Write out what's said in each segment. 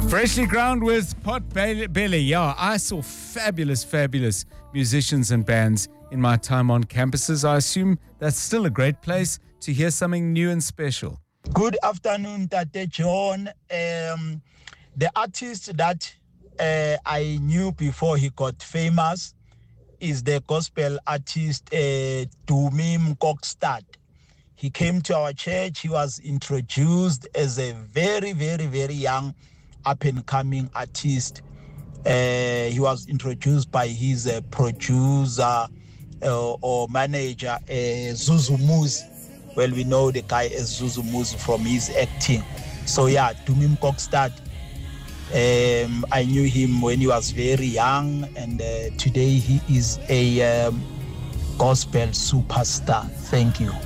Freshly ground with Pot Belly. Yeah, I saw fabulous musicians and bands in my time on campuses. I assume that's still a great place to hear something new and special. Good afternoon, Tate John. The artist that I knew before he got famous is the gospel artist Dumi Mkokstad. He came to our church. He was introduced as a very young up-and-coming artist. He was introduced by his producer or manager, Zuzu Muzi. Well, we know the guy as Zuzu Muzi from his acting. So yeah, Dumi Mkokstad. I knew him when he was very young, and today he is a gospel superstar. Thank you.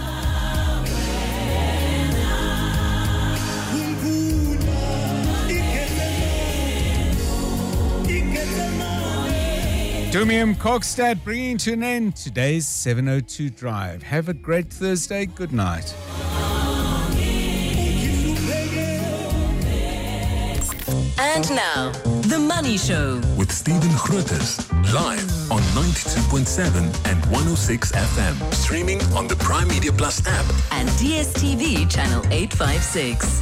Dumi Mkokstad bringing to an end today's 702 Drive. Have a great Thursday. Good night. And now, The Money Show. With Stephen Grootes, live on 92.7 and 106 FM. Streaming on the Prime Media Plus app. And DSTV channel 856.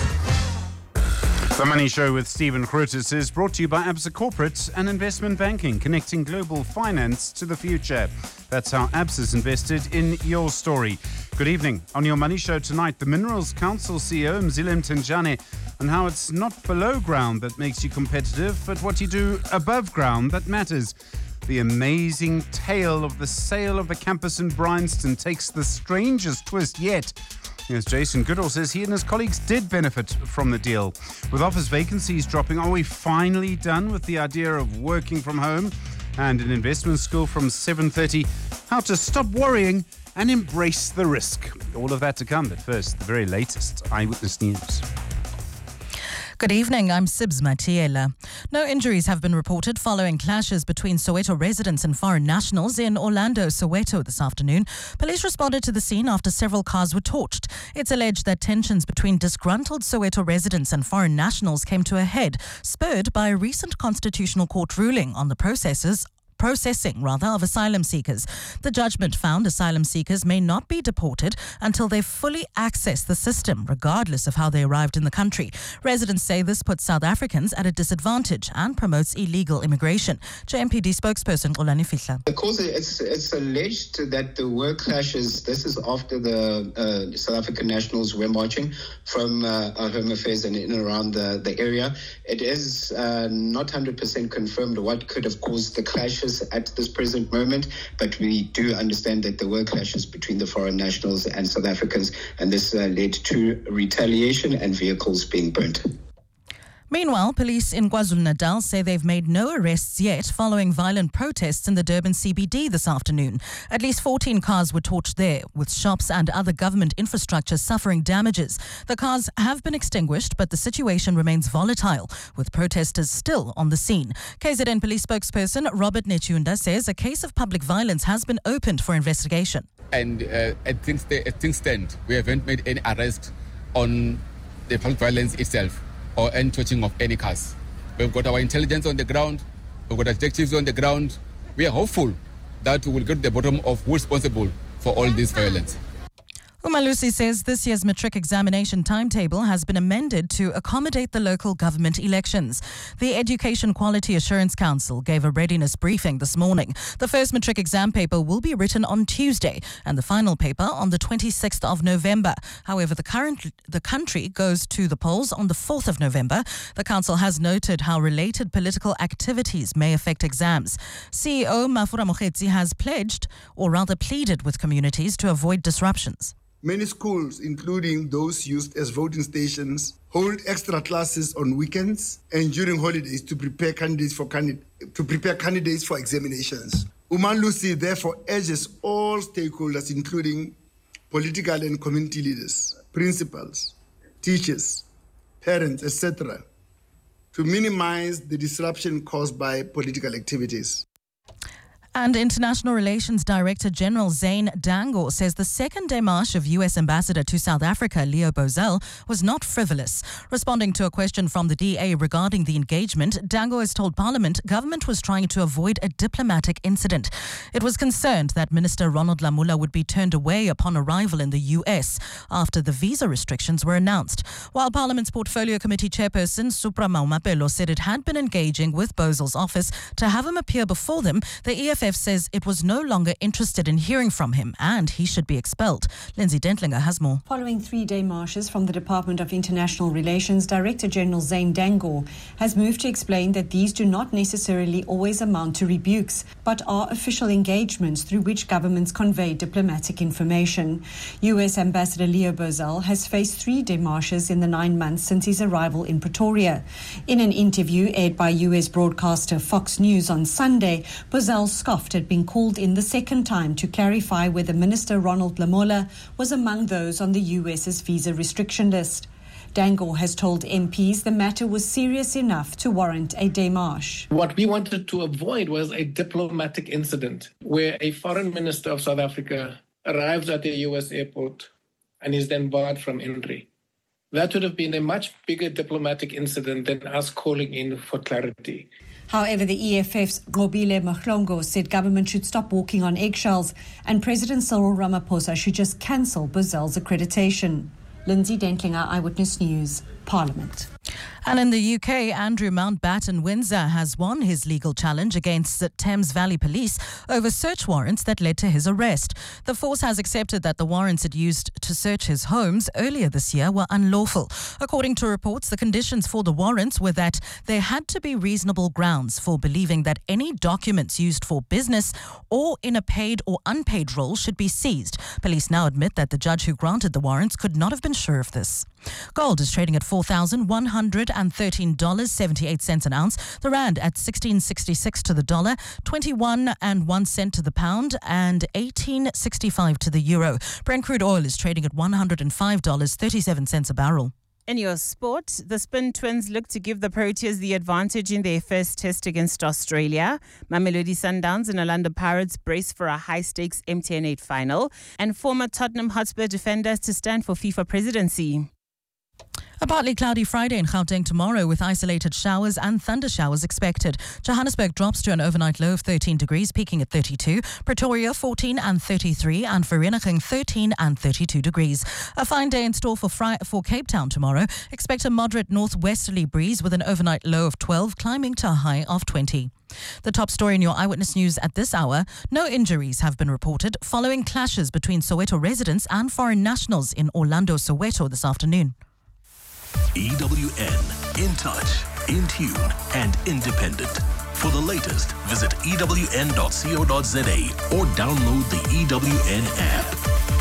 The Money Show with Stephen Grootes is brought to you by Absa Corporate and Investment Banking, connecting global finance to the future. That's how Absa's invested in your story. Good evening. On your Money Show tonight, the Minerals Council CEO, Mzila Mthenjane, and how it's not below ground that makes you competitive, but what you do above ground that matters. The amazing tale of the sale of the campus in Bryanston takes the strangest twist yet. Yes, Jason Goodall says he and his colleagues did benefit from the deal. With office vacancies dropping, are we finally done with the idea of working from home? And an investment school from 7:30, how to stop worrying and embrace the risk. All of that to come, but first, the very latest Eyewitness News. Good evening, I'm Sibs Matiela. No injuries have been reported following clashes between Soweto residents and foreign nationals in Orlando, Soweto this afternoon. Police responded to the scene after several cars were torched. It's alleged that tensions between disgruntled Soweto residents and foreign nationals came to a head, spurred by a recent Constitutional Court ruling on the processing of asylum seekers. The judgment found asylum seekers may not be deported until they fully access the system, regardless of how they arrived in the country. Residents say this puts South Africans at a disadvantage and promotes illegal immigration. JMPD spokesperson Xolani Fihla. Because it's alleged that there were clashes. This is after the South African nationals were marching from our Home Affairs and in and around the area. It is not 100% confirmed what could have caused the clashes at this present moment, but we do understand that there were clashes between the foreign nationals and South Africans, and this led to retaliation and vehicles being burnt. Meanwhile, police in KwaZulu-Natal say they've made no arrests yet following violent protests in the Durban CBD this afternoon. At least 14 cars were torched there, with shops and other government infrastructure suffering damages. The cars have been extinguished, but the situation remains volatile, with protesters still on the scene. KZN police spokesperson Robert Nechunda says a case of public violence has been opened for investigation. And as things stand, we haven't made any arrest on the public violence itself or any torching of any cars. We've got our intelligence on the ground, we've got detectives on the ground. We are hopeful that we will get to the bottom of who's responsible for all this violence. Umalusi says this year's matric examination timetable has been amended to accommodate the local government elections. The Education Quality Assurance Council gave a readiness briefing this morning. The first matric exam paper will be written on Tuesday and the final paper on the 26th of November. However, the country goes to the polls on the 4th of November. The council has noted how related political activities may affect exams. CEO Mafura Mokgetsi has pleaded with communities to avoid disruptions. Many schools, including those used as voting stations, hold extra classes on weekends and during holidays to prepare candidates for examinations. Umalusi therefore urges all stakeholders, including political and community leaders, principals, teachers, parents, etc., to minimize the disruption caused by political activities. And International Relations Director General Zane Dango says the second démarche of U.S. Ambassador to South Africa, Leo Bozell, was not frivolous. Responding to a question from the DA regarding the engagement, Dango has told Parliament government was trying to avoid a diplomatic incident. It was concerned that Minister Ronald Lamola would be turned away upon arrival in the U.S. after the visa restrictions were announced. While Parliament's Portfolio Committee Chairperson Supra Maumapelo said it had been engaging with Bozell's office to have him appear before them, the EFF says it was no longer interested in hearing from him and he should be expelled. Lindsay Dentlinger has more. Following 3 démarches from the Department of International Relations, Director General Zane Dango has moved to explain that these do not necessarily always amount to rebukes, but are official engagements through which governments convey diplomatic information. U.S. Ambassador Leo Bozell has faced 3 démarches in the 9 months since his arrival in Pretoria. In an interview aired by U.S. broadcaster Fox News on Sunday, Bozell scoffed had been called in the second time to clarify whether Minister Ronald Lamola was among those on the US's visa restriction list. Dango has told MPs the matter was serious enough to warrant a démarche. What we wanted to avoid was a diplomatic incident where a foreign minister of South Africa arrives at the US airport and is then barred from entry. That would have been a much bigger diplomatic incident than us calling in for clarity. However, the EFF's Robile Mhlongo said government should stop walking on eggshells and President Cyril Ramaphosa should just cancel Bozell's accreditation. Lindsay Dentlinger, Eyewitness News, Parliament. And in the UK, Andrew Mountbatten Windsor has won his legal challenge against the Thames Valley Police over search warrants that led to his arrest. The force has accepted that the warrants it used to search his homes earlier this year were unlawful. According to reports, the conditions for the warrants were that there had to be reasonable grounds for believing that any documents used for business or in a paid or unpaid role should be seized. Police now admit that the judge who granted the warrants could not have been sure of this. Gold is trading at $4,113.78 an ounce. The rand at 16.66 to the dollar, 21 and 1 cent to the pound, and 18.65 to the euro. Brent crude oil is trading at $105.37 a barrel. In your sport, the Spin Twins look to give the Proteas the advantage in their first test against Australia. Mamelodi Sundowns and Orlando Pirates brace for a high-stakes MTN 8 final. And former Tottenham Hotspur defenders to stand for FIFA presidency. A partly cloudy Friday in Gauteng tomorrow with isolated showers and thunder showers expected. Johannesburg drops to an overnight low of 13 degrees, peaking at 32. Pretoria 14 and 33 and Vereeniging 13 and 32 degrees. A fine day in store for Cape Town tomorrow. Expect a moderate northwesterly breeze with an overnight low of 12, climbing to a high of 20. The top story in your Eyewitness News at this hour. No injuries have been reported following clashes between Soweto residents and foreign nationals in Orlando, Soweto this afternoon. EWN, in touch, in tune, and independent. For the latest, visit ewn.co.za or download the EWN app.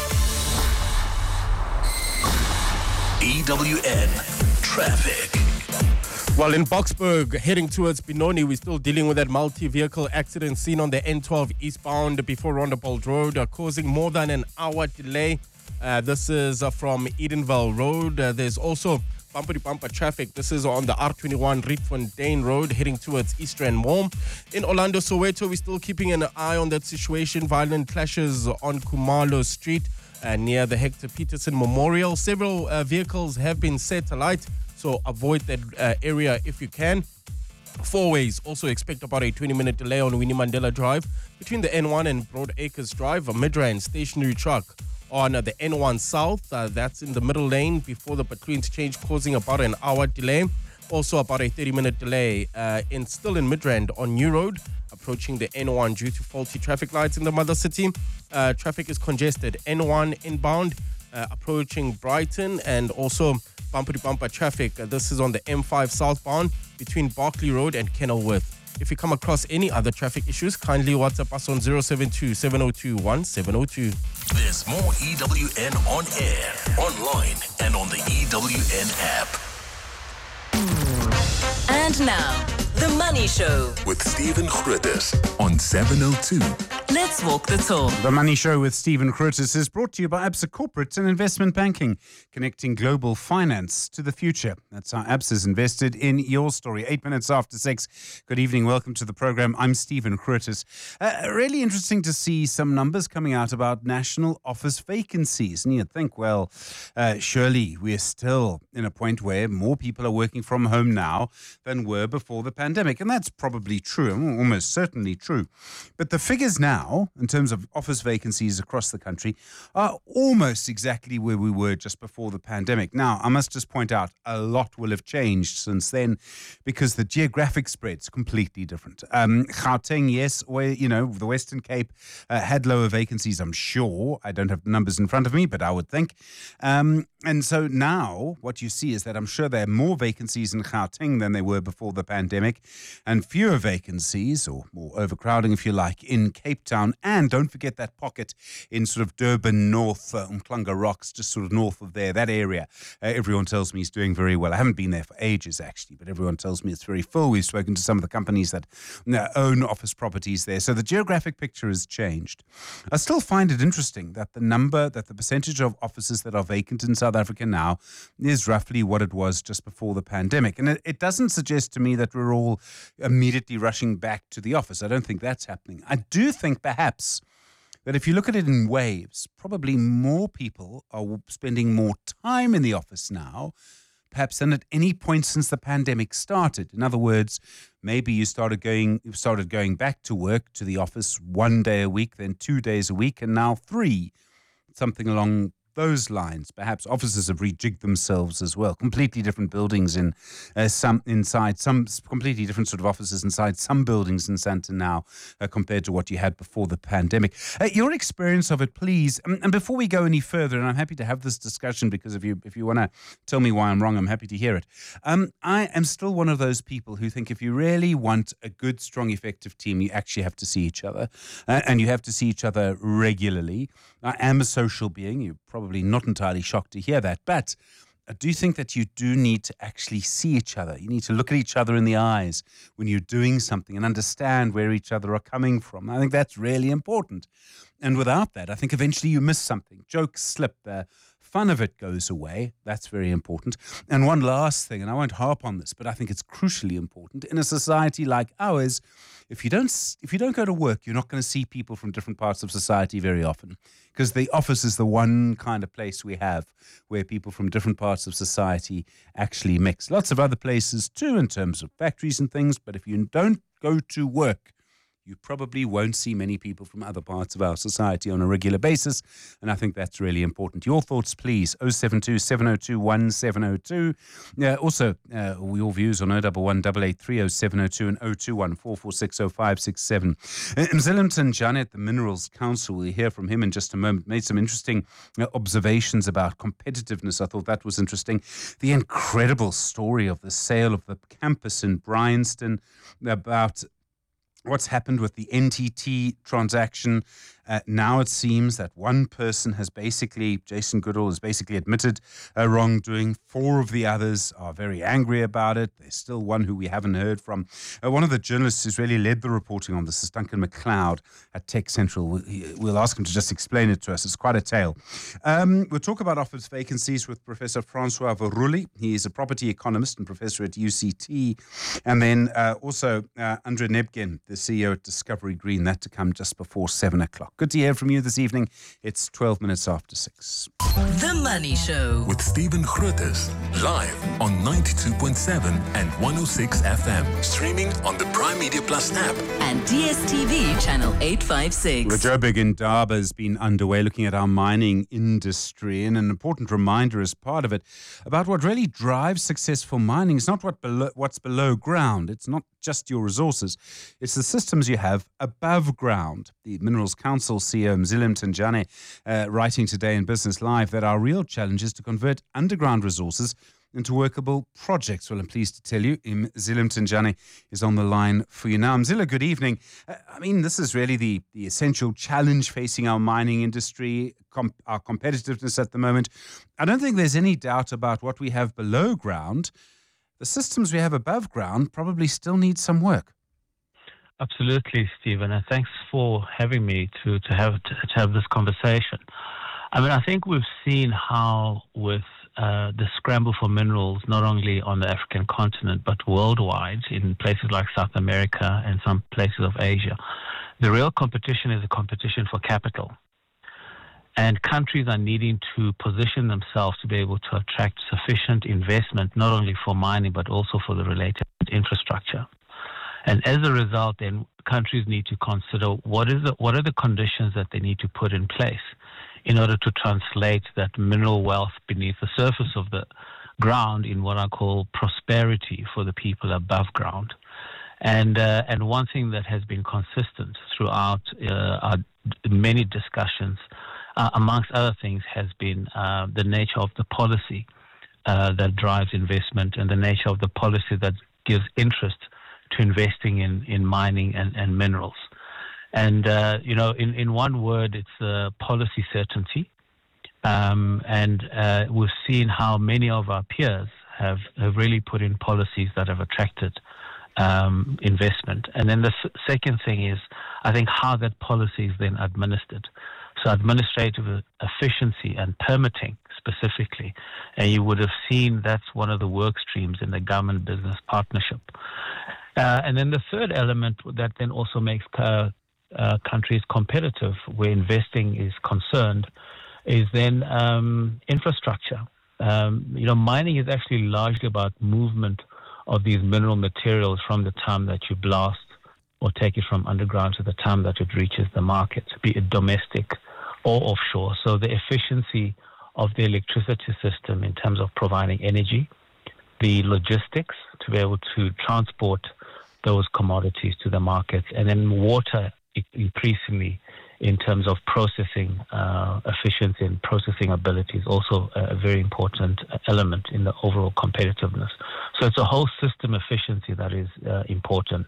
EWN Traffic. Well, in Boksburg, heading towards Benoni, we're still dealing with that multi-vehicle accident seen on the N12 eastbound before Rondebold Road, causing more than an hour delay. This is from Edenville Road. There's also bumper-to-bumper traffic. This is on the R21 Rietfontein Road heading towards Eastern Mall. In Orlando, Soweto, we're still keeping an eye on that situation. Violent clashes on Kumalo Street near the Hector Peterson Memorial. Several vehicles have been set alight, so avoid that area if you can. Four ways. Also expect about a 20-minute delay on Winnie Mandela Drive between the N1 and Broad Acres Drive. A Midrand stationary truck on the N1 South, that's in the middle lane before the Patru interchange, causing about an hour delay. Also about a 30-minute delay still in Midrand on New Road, approaching the N1 due to faulty traffic lights in the mother city. Traffic is congested. N1 inbound, approaching Brighton, and also bumper-to-bumper traffic. This is on the M5 southbound between Berkeley Road and Kenilworth. If you come across any other traffic issues, kindly WhatsApp us on 072-702-1702. There's more EWN on air, online, and on the EWN app. And now, The Money Show with Stephen Grootes on 702 Let's walk the talk. The Money Show with Stephen Curtis is brought to you by Absa Corporate and Investment Banking, connecting global finance to the future. That's how Absa is invested in your story. 8 minutes after 6. Good evening. Welcome to the program. I'm Stephen Curtis. Really interesting to see some numbers coming out about national office vacancies. And you'd think, well, surely we're still in a point where more people are working from home now than were before the pandemic. And that's probably true, almost certainly true. But the figures now, in terms of office vacancies across the country, are almost exactly where we were just before the pandemic. Now, I must just point out, a lot will have changed since then because the geographic spread's completely different. Gauteng, yes, where, the Western Cape had lower vacancies, I'm sure. I don't have the numbers in front of me, but I would think. And so now what you see is that I'm sure there are more vacancies in Gauteng than there were before the pandemic, and fewer vacancies, or more overcrowding, if you like, in Cape Town. And don't forget that pocket in sort of Durban North, Umhlanga Rocks, just sort of north of there, that area. Everyone tells me is doing very well. I haven't been there for ages, actually, but everyone tells me it's very full. We've spoken to some of the companies that own office properties there. So the geographic picture has changed. I still find it interesting that the percentage of offices that are vacant in South Africa now is roughly what it was just before the pandemic. And it doesn't suggest to me that we're all immediately rushing back to the office. I don't think that's happening. I do think perhaps that if you look at it in waves, probably more people are spending more time in the office now, perhaps than at any point since the pandemic started. In other words, maybe you started going back to work, to the office 1 day a week, then 2 days a week, and now 3, something along those lines. Perhaps offices have rejigged themselves as well. Completely different buildings inside some completely different sort of offices inside some buildings in Sandton now compared to what you had before the pandemic. Your experience of it, please. And before we go any further, and I'm happy to have this discussion because if you want to tell me why I'm wrong, I'm happy to hear it. I am still one of those people who think if you really want a good, strong, effective team, you actually have to see each other, and you have to see each other regularly. I am a social being. You're probably not entirely shocked to hear that, but I do think that you do need to actually see each other. You need to look at each other in the eyes when you're doing something and understand where each other are coming from. I think that's really important. And without that, I think eventually you miss something. Jokes slip, the fun of it goes away. That's very important. And one last thing, and I won't harp on this, but I think it's crucially important. In a society like ours, if you don't go to work, you're not going to see people from different parts of society very often, because the office is the one kind of place we have where people from different parts of society actually mix. Lots of other places too, in terms of factories and things, but if you don't go to work, you probably won't see many people from other parts of our society on a regular basis, and I think that's really important. Your thoughts, please, 072 702 1702. Also, your views on 011 883 0702 and 021 446 0567. Mzillimton Janet, the Minerals Council, we'll hear from him in just a moment, made some interesting observations about competitiveness. I thought that was interesting. The incredible story of the sale of the campus in Bryanston, about what's happened with the NTT transaction. Now it seems that one person has Jason Goodall has basically admitted wrongdoing. 4 of the others are very angry about it. There's still one who we haven't heard from. One of the journalists who's really led the reporting on this is Duncan McLeod at Tech Central. We'll ask him to just explain it to us. It's quite a tale. We'll talk about office vacancies with Professor Francois Verrulli. He is a property economist and professor at UCT. And then also Andre Nebgen, the CEO at Discovery Green. That to come just before 7 o'clock. Good to hear from you this evening. It's 12 minutes after 6. The Money Show with Stephen Curtis, live on 92.7 and 106 FM. Streaming on the Prime Media Plus app and DSTV channel 856. The Joburg Indaba has been underway looking at our mining industry, and an important reminder as part of it about what really drives successful mining. It's not what's below ground. It's not just your resources. It's the systems you have above ground. The Minerals Council CEO Mzillimton Jane writing today in Business Live that our real challenge is to convert underground resources into workable projects. Well, I'm pleased to tell you, Mzillimton Jane is on the line for you now. Mzilla, good evening. This is really the essential challenge facing our mining industry, our competitiveness at the moment. I don't think there's any doubt about what we have below ground. The systems we have above ground probably still need some work. Absolutely, Stephen, and thanks for having me to have this conversation. I mean, I think we've seen how with the scramble for minerals, not only on the African continent, but worldwide in places like South America and some places of Asia, the real competition is a competition for capital. And countries are needing to position themselves to be able to attract sufficient investment, not only for mining, but also for the related infrastructure. And as a result, then countries need to consider what are the conditions that they need to put in place in order to translate that mineral wealth beneath the surface of the ground in what I call prosperity for the people above ground. And one thing that has been consistent throughout our many discussions, amongst other things, has been the nature of the policy that drives investment and the nature of the policy that gives interest to investing in mining and minerals. And, in one word, it's policy certainty. And we've seen how many of our peers have really put in policies that have attracted investment. And then the second thing is, I think, how that policy is then administered. So administrative efficiency and permitting specifically. And you would have seen that's one of the work streams in the government business partnership. And then the third element that then also makes countries competitive where investing is concerned is then infrastructure. Mining is actually largely about movement of these mineral materials from the time that you blast or take it from underground to the time that it reaches the market, be it domestic or offshore. So the efficiency of the electricity system in terms of providing energy, the logistics to be able to transport those commodities to the markets, and then water increasingly in terms of processing efficiency and processing ability is also a very important element in the overall competitiveness. So it's a whole system efficiency that is important.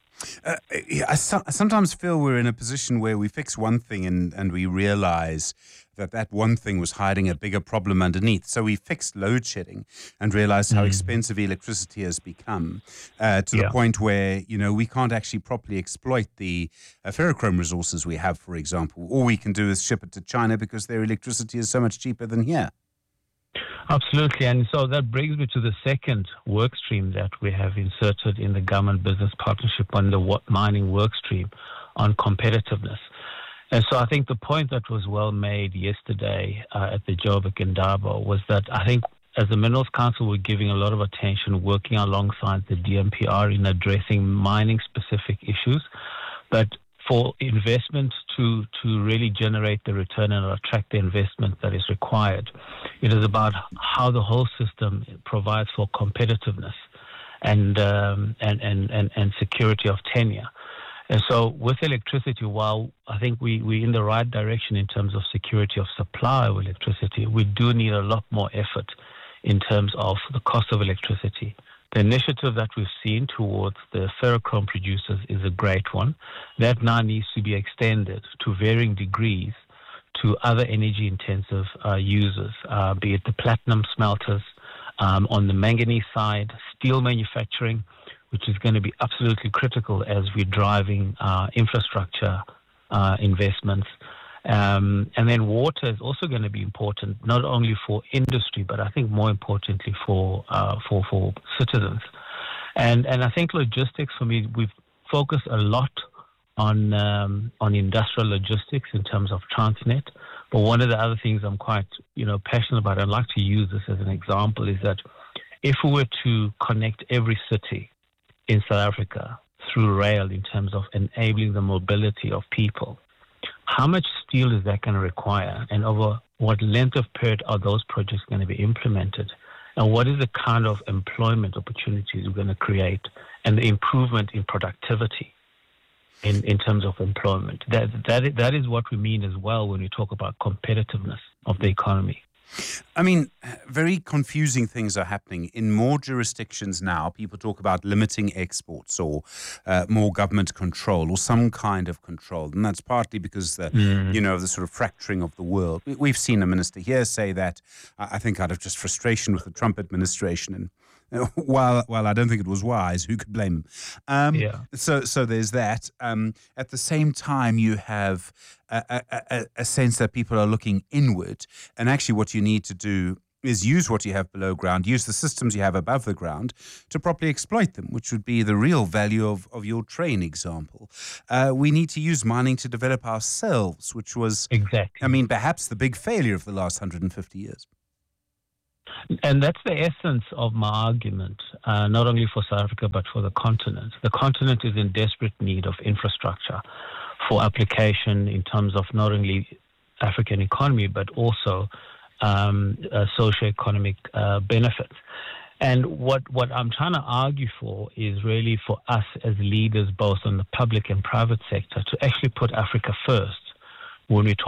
I sometimes feel we're in a position where we fix one thing and we realize that one thing was hiding a bigger problem underneath. So we fixed load shedding and realized how expensive electricity has become to the point where, we can't actually properly exploit the ferrochrome resources we have, for example. All we can do is ship it to China because their electricity is so much cheaper than here. Absolutely. And so that brings me to the second work stream that we have inserted in the government business partnership on the mining work stream on competitiveness. And so I think the point that was well made yesterday at the Joburg Indaba was that I think as the Minerals Council, we're giving a lot of attention working alongside the DMPR in addressing mining-specific issues. But for investment to really generate the return and attract the investment that is required, it is about how the whole system provides for competitiveness and security of tenure. And so with electricity, while I think we're in the right direction in terms of security of supply of electricity, we do need a lot more effort in terms of the cost of electricity. The initiative that we've seen towards the ferrochrome producers is a great one. That now needs to be extended to varying degrees to other energy-intensive users, be it the platinum smelters, on the manganese side, steel manufacturing, which is going to be absolutely critical as we're driving infrastructure investments. And then water is also going to be important, not only for industry, but I think more importantly for citizens. And I think logistics, for me, we've focused a lot on industrial logistics in terms of Transnet. But one of the other things I'm quite passionate about, I'd like to use this as an example, is that if we were to connect every city in South Africa through rail in terms of enabling the mobility of people, how much steel is that going to require, and over what length of period are those projects going to be implemented, and what is the kind of employment opportunities we're going to create, and the improvement in productivity in terms of employment. That is what we mean as well when we talk about competitiveness of the economy. I mean, very confusing things are happening in more jurisdictions now. People talk about limiting exports or more government control or some kind of control. And that's partly because, the sort of fracturing of the world. We've seen a minister here say that, I think out of just frustration with the Trump administration. While I don't think it was wise, who could blame him? So there's that. At the same time, you have a sense that people are looking inward, and actually what you need to do is use what you have below ground, use the systems you have above the ground to properly exploit them, which would be the real value of your train example. We need to use mining to develop ourselves, which was, perhaps the big failure of the last 150 years. And that's the essence of my argument, not only for South Africa, but for the continent. The continent is in desperate need of infrastructure for application in terms of not only African economy, but also socio-economic benefits. And what I'm trying to argue for is really for us as leaders, both in the public and private sector, to actually put Africa first when we talk